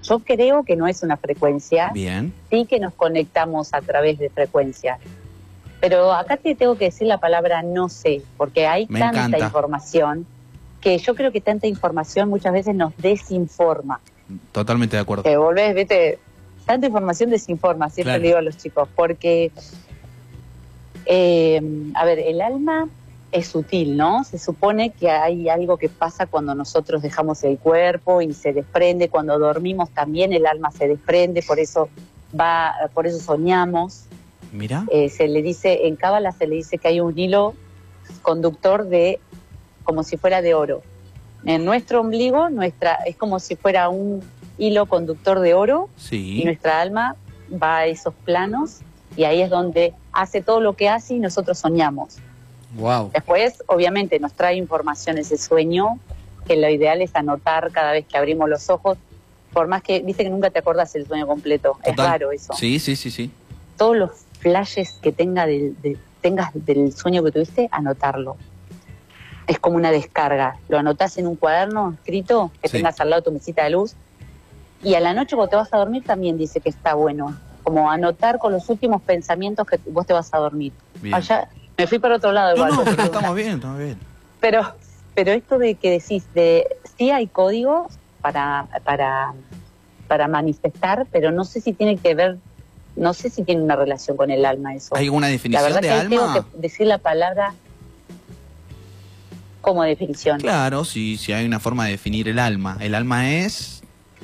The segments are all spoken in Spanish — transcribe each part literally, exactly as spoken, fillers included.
Yo creo que no es una frecuencia. Bien. Sí que nos conectamos a través de frecuencias. Pero acá te tengo que decir la palabra no sé, porque hay Me tanta encanta. información que yo creo que tanta información muchas veces nos desinforma. Totalmente de acuerdo. Te volvés, viste, tanta información desinforma, siempre Claro. le digo a los chicos, porque, eh, a ver, el alma es sutil, ¿no? Se supone que hay algo que pasa cuando nosotros dejamos el cuerpo y se desprende, cuando dormimos también el alma se desprende, por eso va, por eso soñamos. Mira. Eh, se le dice, en Cábala se le dice que hay un hilo conductor de, como si fuera de oro. En nuestro ombligo, nuestra, es como si fuera un hilo conductor de oro, Sí. y nuestra alma va a esos planos, y ahí es donde hace todo lo que hace y nosotros soñamos. Wow. Después, obviamente, nos trae información ese sueño, que lo ideal es anotar cada vez que abrimos los ojos, por más que, dice que nunca te acordás el sueño completo. Total. Es raro eso. Sí, sí, sí, sí. Todos los flashes que tenga del, de, tengas del sueño que tuviste, anotarlo. Es como una descarga. Lo anotás en un cuaderno escrito, que Sí. tengas al lado tu mesita de luz, y a la noche cuando te vas a dormir también dice que está bueno. Como anotar con los últimos pensamientos que vos te vas a dormir. Bien. Allá, me fui para otro lado. No, igual, no, pero- pero estamos bien, estamos bien. Pero, pero esto de que decís, de sí hay códigos para, para, para manifestar, pero no sé si tiene que ver, no sé si tiene una relación con el alma eso. ¿Hay alguna La definición verdad de que ahí alma? tengo que decir la palabra como definición. Claro, sí, sí hay una forma de definir el alma. El alma es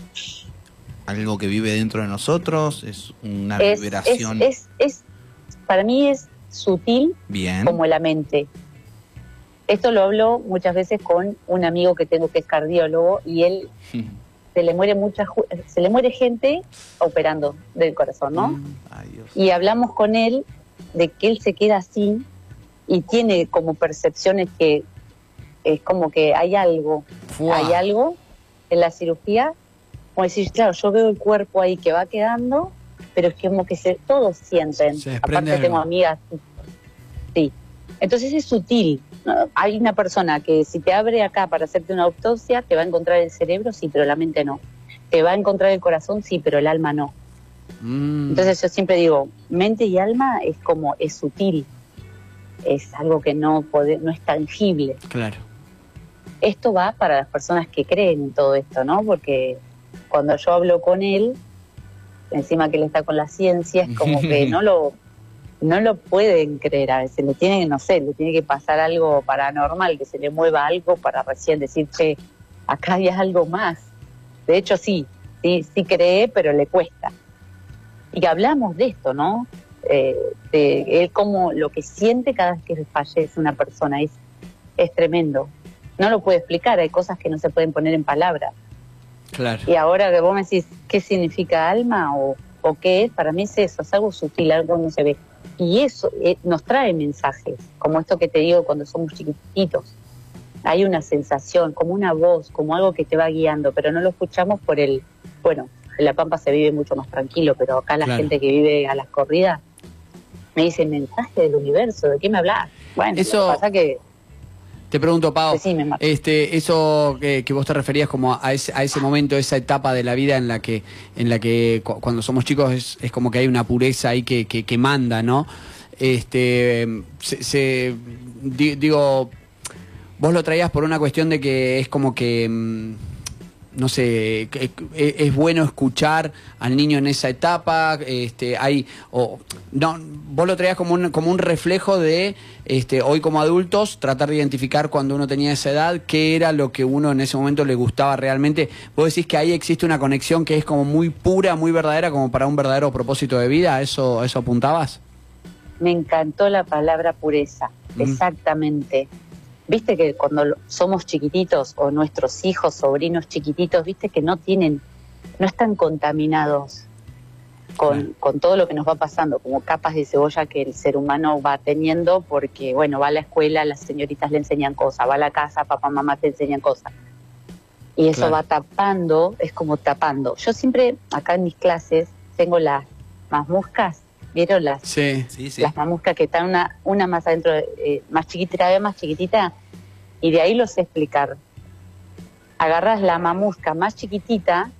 algo que vive dentro de nosotros, es una Es, vibración. es, es, es, para mí es sutil Bien. como la mente. Esto lo hablo muchas veces con un amigo que tengo que es cardiólogo, y él se le muere mucha ju- se le muere gente operando del corazón, ¿no? Ay, Dios. Y hablamos con él de que él se queda así y tiene como percepciones que es como que hay algo, Fua. hay algo en la cirugía, como decir, claro, yo veo el cuerpo ahí que va quedando, pero es como que se, todos sienten. Se desprende Aparte tengo algo. amigas, sí. Entonces es sutil, ¿no? Hay una persona que si te abre acá para hacerte una autopsia, te va a encontrar el cerebro, sí, pero la mente no. Te va a encontrar el corazón, sí, pero el alma no. Mm. Entonces yo siempre digo, mente y alma es como, es sutil, es algo que no puede, no es tangible. Claro. Esto va para las personas que creen en todo esto, ¿no? Porque cuando yo hablo con él, encima que él está con la ciencia, es como que no lo, no lo pueden creer a veces, le tiene, no sé, le tiene que pasar algo paranormal, que se le mueva algo para recién decir, che, acá hay algo más. De hecho sí, sí, sí cree, pero le cuesta. Y que hablamos de esto, ¿no? Eh, de él como lo que siente cada vez que fallece una persona, es, es tremendo. No lo puede explicar, hay cosas que no se pueden poner en palabras. Claro. Y ahora que vos me decís qué significa alma o, o qué es, para mí es eso, es algo sutil, algo que no se ve. Y eso eh, nos trae mensajes, como esto que te digo cuando somos chiquititos. Hay una sensación, como una voz, como algo que te va guiando, pero no lo escuchamos por el... Bueno, en La Pampa se vive mucho más tranquilo, pero acá la Claro. gente que vive a las corridas me dice, mensaje del universo, ¿de qué me hablas? Bueno, Eso- lo que pasa que... Te pregunto, Pau, Decime, Marco. este, eso que, que vos te referías como a ese, a ese momento, esa etapa de la vida en la que, en la que cu- cuando somos chicos es, es como que hay una pureza ahí que, que, que manda, ¿no? Este, se, se- di- digo, vos lo traías por una cuestión de que es como que, mm, no sé, que- que es bueno escuchar al niño en esa etapa, este, hay, o no, vos lo traías como un, como un reflejo de, este, hoy como adultos, tratar de identificar cuando uno tenía esa edad, qué era lo que uno en ese momento le gustaba realmente. Vos decís que ahí existe una conexión que es como muy pura, muy verdadera, como para un verdadero propósito de vida, ¿a eso, a eso apuntabas? Me encantó la palabra pureza, Mm. exactamente. Viste que cuando lo- somos chiquititos o nuestros hijos, sobrinos chiquititos, viste que no tienen, no están contaminados con, Claro. con todo lo que nos va pasando, como capas de cebolla que el ser humano va teniendo porque, bueno, va a la escuela, las señoritas le enseñan cosas, va a la casa, papá, mamá te enseñan cosas. Y eso Claro. va tapando, es como tapando. Yo siempre, acá en mis clases, tengo las masmuscas, ¿vieron las? Sí. Sí, sí. Las mamuscas que están una, una más adentro, eh, más chiquitita, cada vez más chiquitita, y de ahí lo sé explicar. Agarras la mamusca más chiquitita